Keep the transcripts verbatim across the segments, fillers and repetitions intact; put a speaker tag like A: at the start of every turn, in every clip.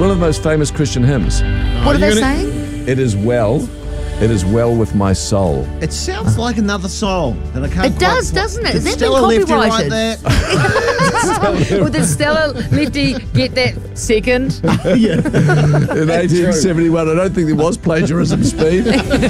A: one of the most famous Christian hymns.
B: What are they
C: gonna-
B: saying?
A: It is well, it is well with my soul.
C: It sounds like another song that I can't.
B: It
C: quite-
B: does, doesn't it?
C: Did
B: Has that been
C: Stella Lefty write
B: copyrighted?
C: that?
B: Well, did Stella Lefty get that second?
A: In eighteen seventy-one, I don't think there was plagiarism, Speed.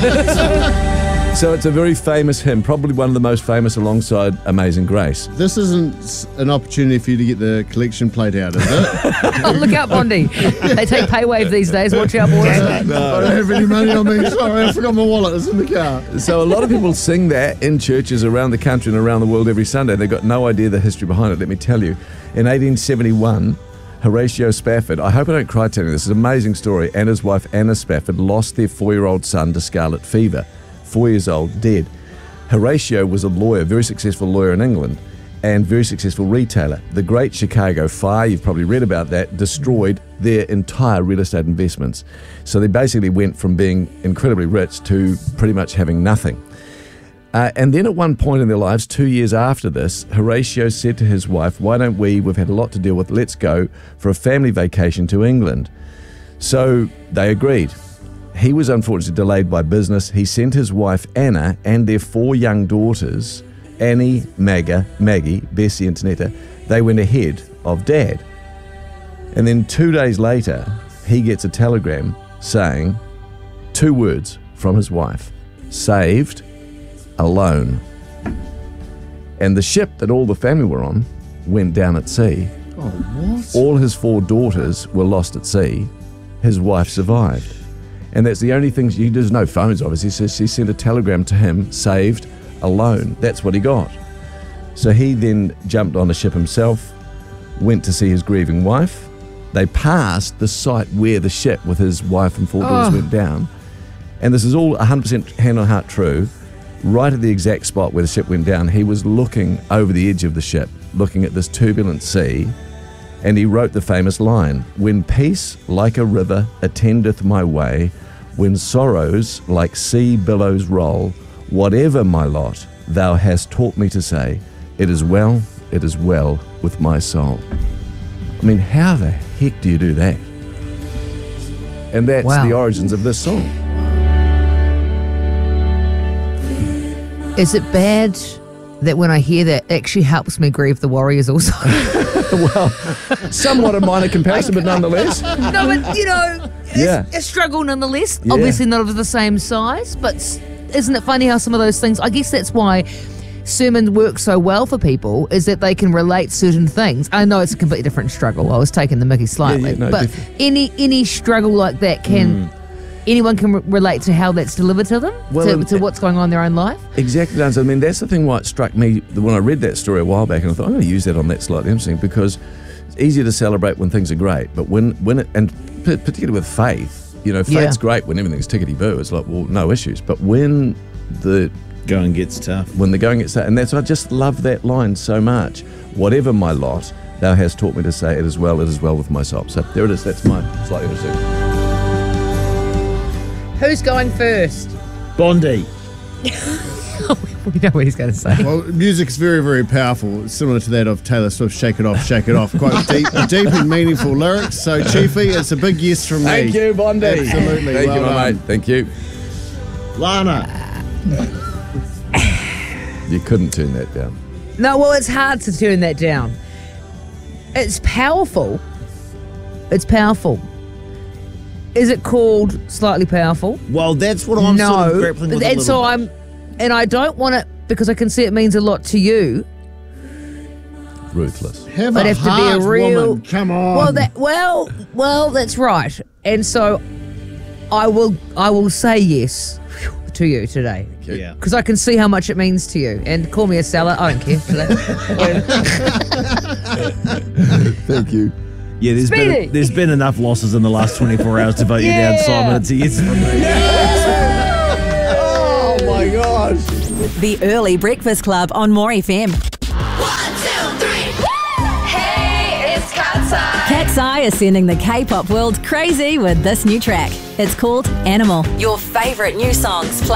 A: So it's a very famous hymn, probably one of the most famous alongside Amazing Grace.
C: This isn't s- an opportunity for you to get the collection plate out, is it?
B: Oh, look out, Bondi. They take PayWave these days. Watch out, boys.
C: I don't have any money on me. Sorry, I forgot my wallet. It's in the car.
A: So a lot of people sing that in churches around the country and around the world every Sunday. They've got no idea the history behind it, let me tell you. In eighteen seventy-one, Horatio Spafford, I hope I don't cry telling you this, it's an amazing story, and his wife Anna Spafford lost their four-year-old son to scarlet fever. Four years old, dead. Horatio was a lawyer, very successful lawyer in England, and very successful retailer. The Great Chicago Fire, you've probably read about that, destroyed their entire real estate investments. So they basically went from being incredibly rich to pretty much having nothing. Uh, and then at one point in their lives, two years after this, Horatio said to his wife, why don't we, we've had a lot to deal with, let's go for a family vacation to England. So they agreed. He was unfortunately delayed by business. He sent his wife Anna and their four young daughters, Annie, Magga, Maggie, Bessie and Tanetta. They went ahead of Dad. And then two days later, he gets a telegram saying two words from his wife: saved, alone. And the ship that all the family were on went down at sea.
C: Oh, what?
A: All his four daughters were lost at sea. His wife survived. And that's the only thing, she, there's no phones obviously, so she sent a telegram to him, saved, alone. That's what he got. So he then jumped on a ship himself, went to see his grieving wife. They passed the site where the ship with his wife and four daughters
B: Oh.
A: went down. And this is all one hundred percent hand on heart true. Right at the exact spot where the ship went down, he was looking over the edge of the ship, looking at this turbulent sea, and he wrote the famous line, when peace like a river attendeth my way, when sorrows like sea billows roll, whatever my lot, thou hast taught me to say, it is well, it is well with my soul. I mean, how the heck do you do that? And that's
B: Wow.
A: the origins of this song.
B: Is it bad that when I hear that, it actually helps me grieve the Warriors also?
A: Well, somewhat a minor comparison, but nonetheless.
B: No, but you know, it's
A: Yeah.
B: a struggle nonetheless.
A: Yeah.
B: Obviously not of the same size, but s- isn't it funny how some of those things, I guess that's why sermons work so well for people, is that they can relate certain things. I know it's a completely different struggle. I was taking the mickey slightly,
A: Yeah, yeah, no,
B: but
A: definitely.
B: any any struggle like that can, anyone can re- relate to how that's delivered to them,
A: Well,
B: to,
A: and-
B: to what's going on in their own life.
A: Exactly, Dan. I mean, that's the thing why it struck me when I read that story a while back, and I thought, I'm going to use that on That Slightly Interesting, because it's easier to celebrate when things are great, but when, when it, and p- particularly with faith, you know, faith's
B: Yeah.
A: great when everything's tickety-boo. It's like, well, no issues. But when the
D: Going gets tough.
A: when the going gets tough, and that's, I just love that line so much. Whatever my lot, thou hast taught me to say, it is well, it is well with my soul. So there it is. That's my Slightly Interesting.
B: Who's going first?
D: Bondi.
B: We know what he's going to say.
C: Well, music's very, very powerful. It's similar to that of Taylor Swift, Shake It Off, Shake It Off. Quite deep, deep and meaningful lyrics. So, Chiefy, it's a big yes from me.
A: Thank you, Bondi.
C: Absolutely.
A: Thank
C: well
A: you, my
C: done.
A: mate. Thank you.
C: Lana.
A: You couldn't turn that down.
B: No, well, it's hard to turn that down. It's powerful. It's powerful. Is it called Slightly Powerful?
D: Well, that's what I'm
B: no.
D: sort of grappling with a
B: and
D: little
B: so
D: bit.
B: I'm, and I don't want it because I can see it means a lot to you.
A: Ruthless.
C: Have
B: I'd
C: a
B: have to be a
C: heart,
B: real.
C: woman. Come on.
B: Well, that well, well, that's right. And so, I will, I will say yes to you today.
D: Yeah.
B: Because I can see how much it means to you. And call me a seller. I don't care.
A: Thank you.
D: Yeah, there's
B: Speedy.
D: been, there's been enough losses in the last twenty-four hours to vote you
B: Yeah.
D: down, Simon. It's a yes from me.
A: Oh my gosh.
E: The Early Breakfast Club on More F M.
F: One, two, three. Hey, it's Katsai.
E: Cat's Eye is sending the K-pop world crazy with this new track. It's called Animal. Your favourite new songs.